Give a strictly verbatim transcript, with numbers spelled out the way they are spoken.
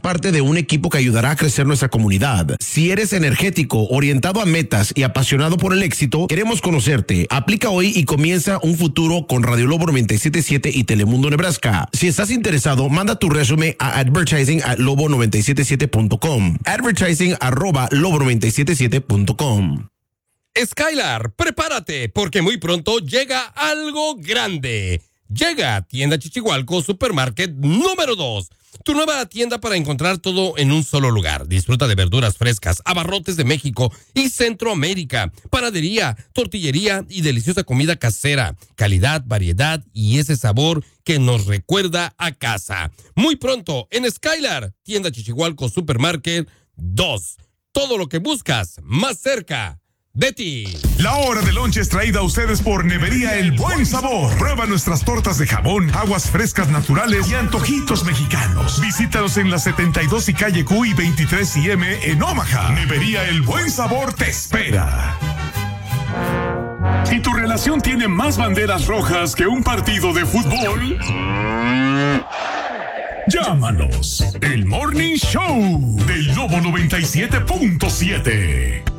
parte de un equipo que ayudará a crecer nuestra comunidad. Si eres energético, orientado a metas y apasionado por el éxito, queremos conocerte. Aplica hoy y comienza un futuro con Radio Lobo noventa y siete punto siete y Telemundo Nebraska. Si estás interesado, manda tu resumen a advertising at lobo noventa y siete siete punto com. Advertising arroba lobo noventa y siete siete punto com. Skylar, prepárate, porque muy pronto llega algo grande. Llega Tienda Chichihualco Supermarket número dos. Tu nueva tienda para encontrar todo en un solo lugar. Disfruta de verduras frescas, abarrotes de México y Centroamérica, panadería, tortillería y deliciosa comida casera. Calidad, variedad y ese sabor que nos recuerda a casa. Muy pronto en Skylar, Tienda Chichihualco Supermarket dos. Todo lo que buscas más cerca de ti. La hora de lunch es traída a ustedes por Nevería El Buen Sabor. Prueba nuestras tortas de jamón, aguas frescas naturales y antojitos mexicanos. Visítanos en la setenta y dos y calle Q y veintitrés I M en Omaha. Nevería El Buen Sabor te espera. ¿Y tu relación tiene más banderas rojas que un partido de fútbol? Llámanos. El Morning Show del Lobo noventa y siete punto siete.